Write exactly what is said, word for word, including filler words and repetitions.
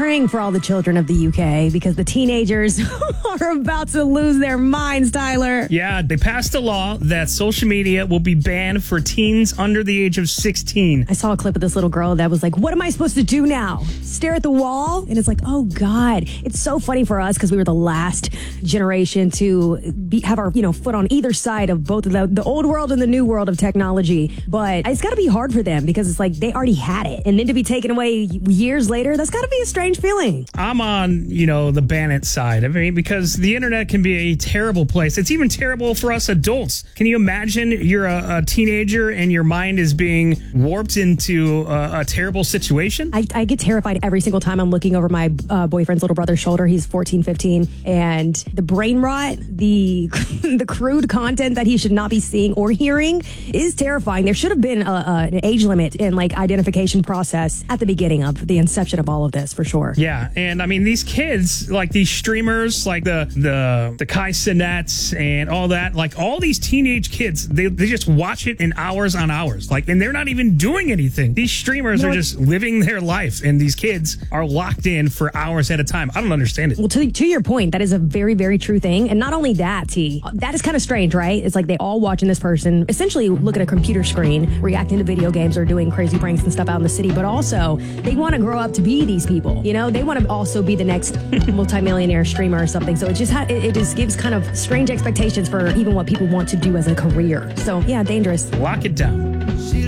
praying for all the children of the U K because the teenagers are about to lose their minds, Tyler. Yeah, they passed a law that social media will be banned for teens under the age of sixteen. I saw a clip of this little girl that was like, what am I supposed to do now? Stare at the wall? And it's like, oh, God. It's so funny for us because we were the last generation to be, have our you know foot on either side of both of the, the old world and the new world of technology. But it's got to be hard for them because it's like they already had it. And then to be taken away years later, that's got to be a strange feeling. I'm on, you know, the ban it side. I mean, because the internet can be a terrible place. It's even terrible for us adults. Can you imagine you're a, a teenager and your mind is being warped into a, a terrible situation? I, I get terrified every single time I'm looking over my uh, boyfriend's little brother's shoulder. He's fourteen, fifteen. And the brain rot, the the crude content that he should not be seeing or hearing is terrifying. There should have been a, a, an age limit and like identification process at the beginning of the inception of all of this, for sure. Yeah, and I mean, these kids, like these streamers, like the the the Kai Cenats and all that, like all these teenage kids, they, they just watch it in hours on hours. Like, and they're not even doing anything. These streamers you know, are just living their life, and these kids are locked in for hours at a time. I don't understand it. Well, to, to your point, that is a very, very true thing. And not only that, T, that is kind of strange, right? It's like they all watching this person essentially look at a computer screen, reacting to video games or doing crazy pranks and stuff out in the city. But also, they want to grow up to be these people. You know, they want to also be the next multimillionaire streamer or something. So it just ha- it, it just gives kind of strange expectations for even what people want to do as a career. So, yeah, dangerous. Lock it down.